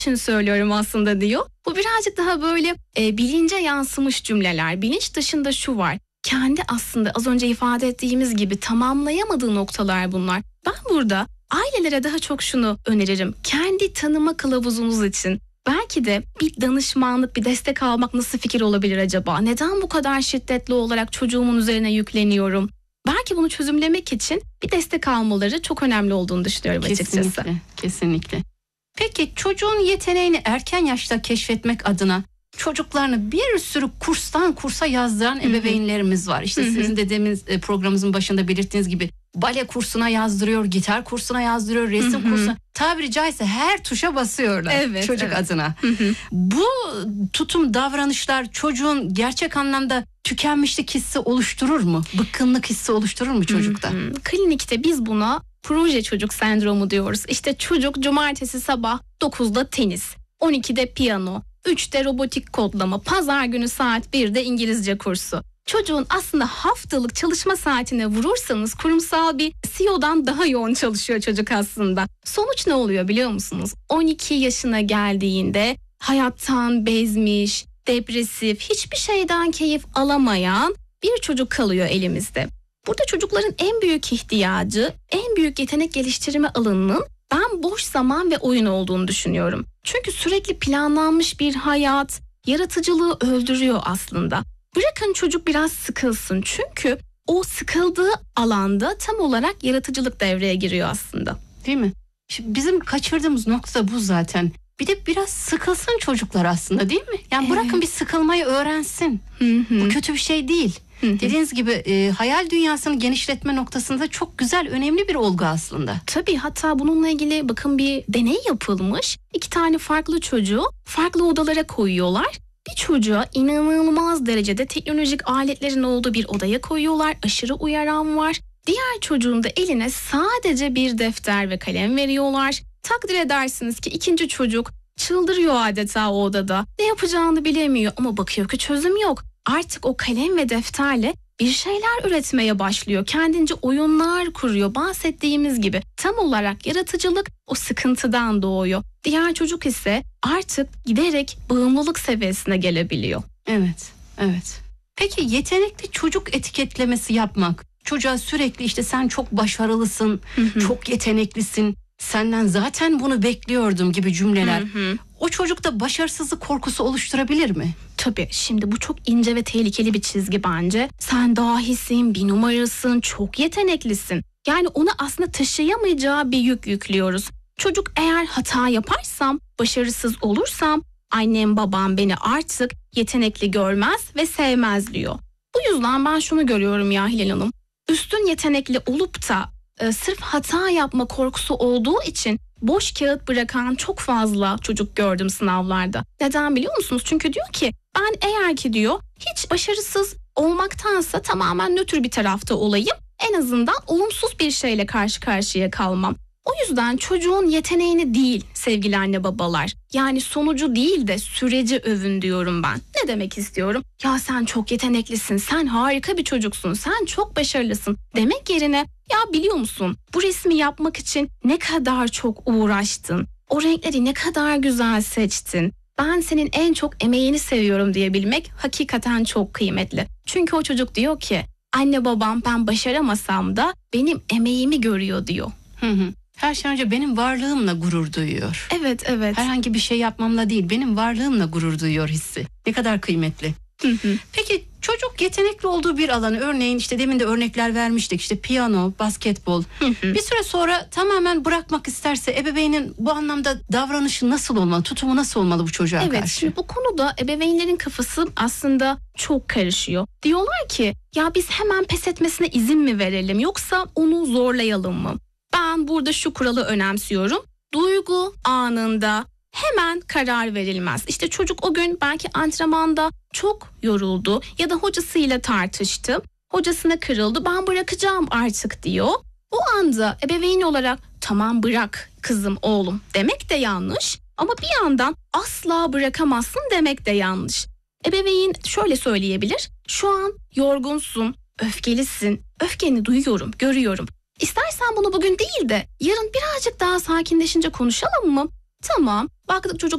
için söylüyorum aslında diyor. Bu birazcık daha böyle bilince yansımış cümleler. Bilinç dışında şu var. Kendi aslında az önce ifade ettiğimiz gibi tamamlayamadığı noktalar bunlar. Ben burada ailelere daha çok şunu öneririm. Kendi tanıma kılavuzunuz için belki de bir danışmanlık, bir destek almak nasıl fikir olabilir acaba? Neden bu kadar şiddetli olarak çocuğumun üzerine yükleniyorum? Belki bunu çözümlemek için bir destek almaları çok önemli olduğunu düşünüyorum açıkçası. Kesinlikle. Peki çocuğun yeteneğini erken yaşta keşfetmek adına çocuklarını bir sürü kurstan kursa yazdıran ebeveynlerimiz var. İşte sizin dediğimiz programımızın başında belirttiğiniz gibi bale kursuna yazdırıyor, gitar kursuna yazdırıyor, resim kursuna. Tabiri caizse her tuşa basıyorlar çocuk adına. Bu tutum, davranışlar çocuğun gerçek anlamda tükenmişlik hissi oluşturur mu? Bıkkınlık hissi oluşturur mu çocukta? Klinikte biz buna proje çocuk sendromu diyoruz. İşte çocuk cumartesi sabah 9'da tenis, 12'de piyano, 3'te robotik kodlama, pazar günü saat 1'de İngilizce kursu. Çocuğun aslında haftalık çalışma saatine vurursanız kurumsal bir CEO'dan daha yoğun çalışıyor çocuk aslında. Sonuç ne oluyor biliyor musunuz? 12 yaşına geldiğinde hayattan bezmiş, depresif, hiçbir şeyden keyif alamayan bir çocuk kalıyor elimizde. Burada çocukların en büyük ihtiyacı, en büyük yetenek geliştirme alanının ben boş zaman ve oyun olduğunu düşünüyorum. Çünkü sürekli planlanmış bir hayat yaratıcılığı öldürüyor aslında. Bırakın çocuk biraz sıkılsın, çünkü o sıkıldığı alanda tam olarak yaratıcılık devreye giriyor aslında. Değil mi? Şimdi bizim kaçırdığımız nokta bu zaten. Bir de biraz sıkılsın çocuklar aslında, değil mi? Yani bırakın bir sıkılmayı öğrensin. Bu kötü bir şey değil. Dediğiniz gibi hayal dünyasını genişletme noktasında çok güzel, önemli bir olgu aslında. Tabii, hatta bununla ilgili bakın bir deney yapılmış. 2 tane farklı çocuğu farklı odalara koyuyorlar. Bir çocuğa inanılmaz derecede teknolojik aletlerin olduğu bir odaya koyuyorlar. Aşırı uyaran var. Diğer çocuğun da eline sadece bir defter ve kalem veriyorlar. Takdir edersiniz ki ikinci çocuk çıldırıyor adeta o odada. Ne yapacağını bilemiyor ama bakıyor ki çözüm yok. Artık o kalem ve defterle bir şeyler üretmeye başlıyor. Kendince oyunlar kuruyor. Bahsettiğimiz gibi tam olarak yaratıcılık o sıkıntıdan doğuyor. Diğer çocuk ise artık giderek bağımlılık seviyesine gelebiliyor. Evet. Peki yetenekli çocuk etiketlemesi yapmak, çocuğa sürekli işte sen çok başarılısın, çok yeteneklisin, senden zaten bunu bekliyordum gibi cümleler o çocukta başarısızlık korkusu oluşturabilir mi? Tabii, şimdi bu çok ince ve tehlikeli bir çizgi bence. Sen dahisin, bir numarasın, çok yeteneklisin. Yani ona aslında taşıyamayacağı bir yük yüklüyoruz. Çocuk eğer hata yaparsam, başarısız olursam annem babam beni artık yetenekli görmez ve sevmez diyor. Bu yüzden ben şunu görüyorum ya Hilal Hanım. Üstün yetenekli olup da sırf hata yapma korkusu olduğu için boş kağıt bırakan çok fazla çocuk gördüm sınavlarda. Neden biliyor musunuz? Çünkü diyor ki ben eğer ki diyor hiç başarısız olmaktansa tamamen nötr bir tarafta olayım. En azından olumsuz bir şeyle karşı karşıya kalmam. O yüzden çocuğun yeteneğini değil sevgili anne babalar, yani sonucu değil de süreci övün diyorum ben. Ne demek istiyorum? Ya sen çok yeteneklisin, sen harika bir çocuksun, sen çok başarılısın demek yerine ya biliyor musun bu resmi yapmak için ne kadar çok uğraştın, o renkleri ne kadar güzel seçtin, ben senin en çok emeğini seviyorum diyebilmek hakikaten çok kıymetli. Çünkü o çocuk diyor ki anne babam ben başaramasam da benim emeğimi görüyor diyor. Her şey önce benim varlığımla gurur duyuyor. Evet. Herhangi bir şey yapmamla değil, benim varlığımla gurur duyuyor hissi. Ne kadar kıymetli. Peki çocuk yetenekli olduğu bir alanı, örneğin işte demin de örnekler vermiştik, işte piyano, basketbol. Bir süre sonra tamamen bırakmak isterse ebeveynin bu anlamda davranışı nasıl olmalı, tutumu nasıl olmalı bu çocuğa karşı? Evet, şimdi bu konuda ebeveynlerin kafası aslında çok karışıyor. Diyorlar ki ya biz hemen pes etmesine izin mi verelim yoksa onu zorlayalım mı? Ben burada şu kuralı önemsiyorum. Duygu anında hemen karar verilmez. İşte çocuk o gün belki antrenmanda çok yoruldu ya da hocasıyla tartıştı. Hocasına kırıldı. Ben bırakacağım artık diyor. O anda ebeveyn olarak tamam bırak kızım oğlum demek de yanlış. Ama bir yandan asla bırakamazsın demek de yanlış. Ebeveyn şöyle söyleyebilir. Şu an yorgunsun, öfkelisin. Öfkeni duyuyorum, görüyorum. İstersen bunu bugün değil de yarın birazcık daha sakinleşince konuşalım mı? Tamam. Baktık çocuk